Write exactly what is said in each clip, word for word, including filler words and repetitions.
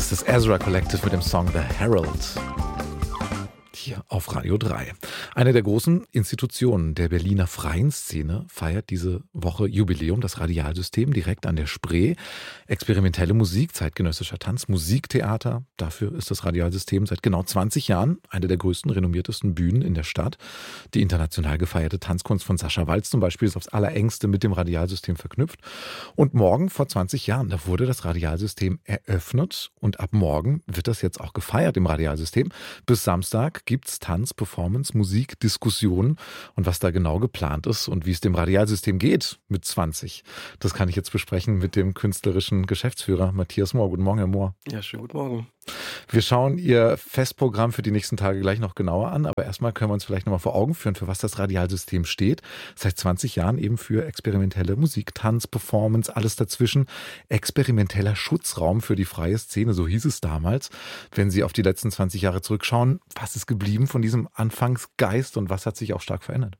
ist das Ezra Collective mit dem Song The Herald. Hier auf Radio drei. Eine der großen Institutionen der Berliner freien Szene feiert diese Woche Jubiläum, das Radialsystem direkt an der Spree. Experimentelle Musik, zeitgenössischer Tanz, Musiktheater. Dafür ist das Radialsystem seit genau zwanzig Jahren eine der größten, renommiertesten Bühnen in der Stadt. Die international gefeierte Tanzkunst von Sascha Walz zum Beispiel ist aufs Allerengste mit dem Radialsystem verknüpft. Und morgen vor zwanzig Jahren, da wurde das Radialsystem eröffnet und ab morgen wird das jetzt auch gefeiert im Radialsystem. Bis Samstag gibt es Tanz, Performance, Musik, Diskussionen und was da genau geplant ist und wie es dem Radialsystem geht mit zwanzig. Das kann ich jetzt besprechen mit dem künstlerischen Geschäftsführer Matthias Mohr. Guten Morgen, Herr Mohr. Ja, schönen guten Morgen. Wir schauen Ihr Festprogramm für die nächsten Tage gleich noch genauer an, aber erstmal können wir uns vielleicht nochmal vor Augen führen, für was das Radialsystem steht. Seit zwanzig Jahren eben für experimentelle Musik, Tanz, Performance, alles dazwischen. Experimenteller Schutzraum für die freie Szene, so hieß es damals. Wenn Sie auf die letzten zwanzig Jahre zurückschauen, was ist geblieben von diesem Anfangsgeist und was hat sich auch stark verändert?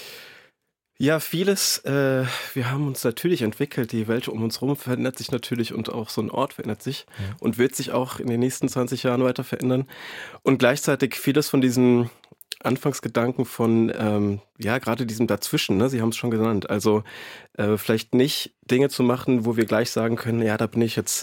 Ja, vieles. Äh, wir haben uns natürlich entwickelt. Die Welt um uns herum verändert sich natürlich und auch so ein Ort verändert sich ja. und wird sich auch in den nächsten zwanzig Jahren weiter verändern. Und gleichzeitig vieles von diesen Anfangsgedanken von, ähm, ja, gerade diesem Dazwischen, ne? Sie haben es schon genannt. Also äh, vielleicht nicht Dinge zu machen, wo wir gleich sagen können, ja, da bin ich jetzt,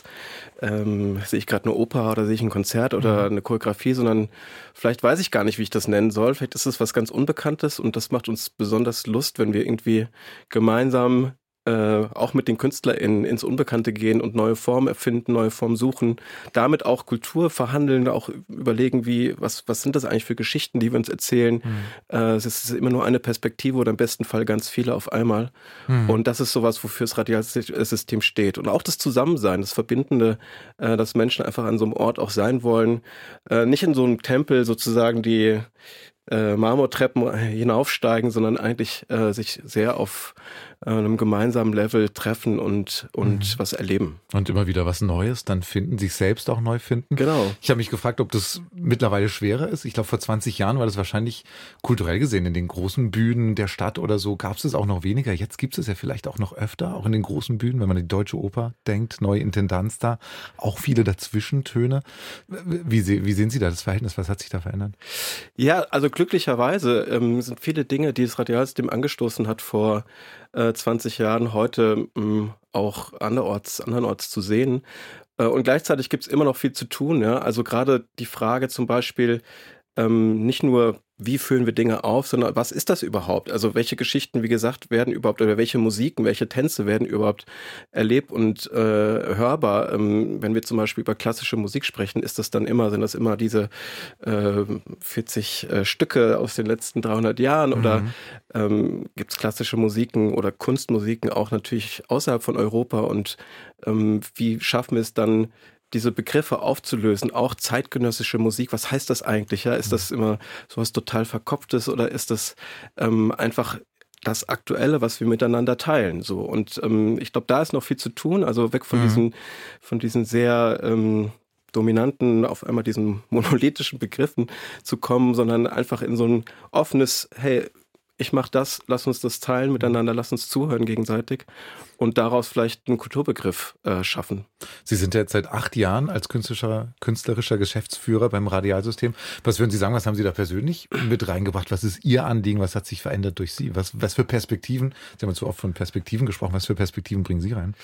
ähm, sehe ich gerade eine Oper oder sehe ich ein Konzert oder mhm. eine Choreografie, sondern vielleicht weiß ich gar nicht, wie ich das nennen soll. Vielleicht ist es was ganz Unbekanntes und das macht uns besonders Lust, wenn wir irgendwie gemeinsam Äh, auch mit den KünstlerInnen ins Unbekannte gehen und neue Formen erfinden, neue Formen suchen, damit auch Kultur verhandeln, auch überlegen, wie, was, was sind das eigentlich für Geschichten, die wir uns erzählen. Mhm. Äh, es ist immer nur eine Perspektive oder im besten Fall ganz viele auf einmal. Mhm. Und das ist sowas, wofür das Radialsystem steht. Und auch das Zusammensein, das Verbindende, äh, dass Menschen einfach an so einem Ort auch sein wollen. Äh, nicht in so einem Tempel sozusagen die Äh, Marmortreppen hinaufsteigen, sondern eigentlich äh, sich sehr auf äh, einem gemeinsamen Level treffen und, und mhm. was erleben. Und immer wieder was Neues, dann finden, sich selbst auch neu finden. Genau. Ich habe mich gefragt, ob das mittlerweile schwerer ist. Ich glaube, vor zwanzig Jahren war das wahrscheinlich kulturell gesehen in den großen Bühnen der Stadt oder so, gab es es auch noch weniger. Jetzt gibt es ja vielleicht auch noch öfter, auch in den großen Bühnen, wenn man an die Deutsche Oper denkt, neue Intendanz da, auch viele Dazwischentöne. Wie, wie sehen Sie da das Verhältnis? Was hat sich da verändert? Ja, also glücklicherweise ähm, sind viele Dinge, die das Radialsystem angestoßen hat vor äh, zwanzig Jahren, heute ähm, auch anderorts, andernorts zu sehen. Äh, und gleichzeitig gibt es immer noch viel zu tun. Ja? Also gerade die Frage zum Beispiel, ähm, nicht nur, wie führen wir Dinge auf, sondern was ist das überhaupt? Also welche Geschichten, wie gesagt, werden überhaupt, oder welche Musiken, welche Tänze werden überhaupt erlebt und äh, hörbar? Ähm, wenn wir zum Beispiel über klassische Musik sprechen, ist das dann immer, sind das immer diese äh, vierzig äh, Stücke aus den letzten dreihundert Jahren mhm. oder ähm, gibt es klassische Musiken oder Kunstmusiken auch natürlich außerhalb von Europa und ähm, wie schaffen wir es dann, diese Begriffe aufzulösen, auch zeitgenössische Musik, was heißt das eigentlich? Ja? Ist das immer sowas total Verkopftes oder ist das ähm, einfach das Aktuelle, was wir miteinander teilen? So. Und ähm, ich glaube, da ist noch viel zu tun, also weg von mhm. diesen, von diesen sehr ähm, dominanten, auf einmal diesen monolithischen Begriffen zu kommen, sondern einfach in so ein offenes, hey, ich mache das, lass uns das teilen miteinander, lass uns zuhören gegenseitig und daraus vielleicht einen Kulturbegriff äh, schaffen. Sie sind ja jetzt seit acht Jahren als künstlerischer, künstlerischer Geschäftsführer beim Radialsystem. Was würden Sie sagen, was haben Sie da persönlich mit reingebracht? Was ist Ihr Anliegen? Was hat sich verändert durch Sie? Was, was für Perspektiven? Sie haben jetzt so oft von Perspektiven gesprochen. Was für Perspektiven bringen Sie rein?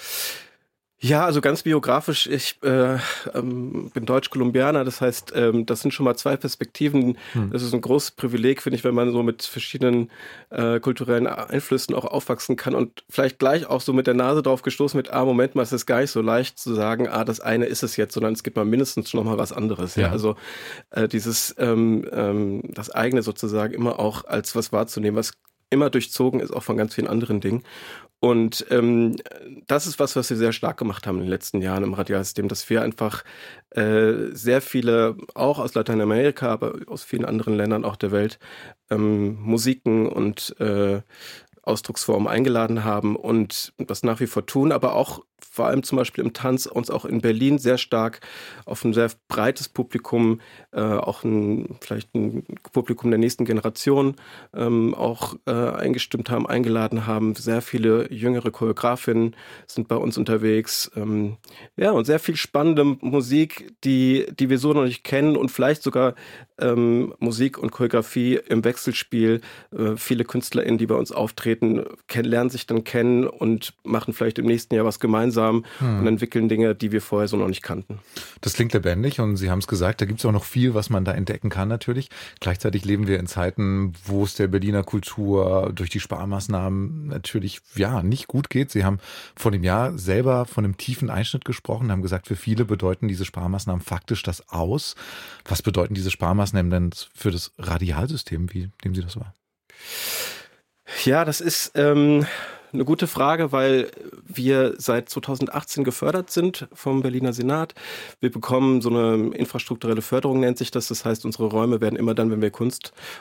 Ja, also ganz biografisch, ich äh, ähm, bin Deutsch-Kolumbianer, das heißt, ähm, das sind schon mal zwei Perspektiven. Hm. Das ist ein großes Privileg, finde ich, wenn man so mit verschiedenen äh, kulturellen Einflüssen auch aufwachsen kann und vielleicht gleich auch so mit der Nase drauf gestoßen wird, ah, Moment mal, es ist gar nicht so leicht zu sagen, ah, das eine ist es jetzt, sondern es gibt mal mindestens noch mal was anderes. Ja, ja. Also äh, dieses, ähm, ähm, das eigene sozusagen immer auch als was wahrzunehmen, was immer durchzogen ist, auch von ganz vielen anderen Dingen. Und ähm, das ist was, was wir sehr stark gemacht haben in den letzten Jahren im Radialsystem, dass wir einfach äh, sehr viele, auch aus Lateinamerika, aber aus vielen anderen Ländern auch der Welt, ähm, Musiken und äh, Ausdrucksformen eingeladen haben und das nach wie vor tun, aber auch vor allem zum Beispiel im Tanz uns auch in Berlin sehr stark auf ein sehr breites Publikum, äh, auch ein, vielleicht ein Publikum der nächsten Generation ähm, auch äh, eingestimmt haben, eingeladen haben. Sehr viele jüngere Choreografinnen sind bei uns unterwegs. Ähm, ja, und sehr viel spannende Musik, die, die wir so noch nicht kennen und vielleicht sogar ähm, Musik und Choreografie im Wechselspiel. Äh, viele KünstlerInnen, die bei uns auftreten, kennen, lernen sich dann kennen und machen vielleicht im nächsten Jahr was gemeinsam hm. und entwickeln Dinge, die wir vorher so noch nicht kannten. Das klingt lebendig und Sie haben es gesagt, da gibt es auch noch viel, was man da entdecken kann natürlich. Gleichzeitig leben wir in Zeiten, wo es der Berliner Kultur durch die Sparmaßnahmen natürlich ja nicht gut geht. Sie haben vor dem Jahr selber von einem tiefen Einschnitt gesprochen, haben gesagt, für viele bedeuten diese Sparmaßnahmen faktisch das Aus. Was bedeuten diese Sparmaßnahmen denn für das Radialsystem? Wie nehmen Sie das wahr? Ja, das ist ähm, eine gute Frage, weil wir seit zweitausendachtzehn gefördert sind vom Berliner Senat. Wir bekommen so eine infrastrukturelle Förderung, nennt sich das. Das heißt, unsere Räume werden immer dann, wenn wir Kunst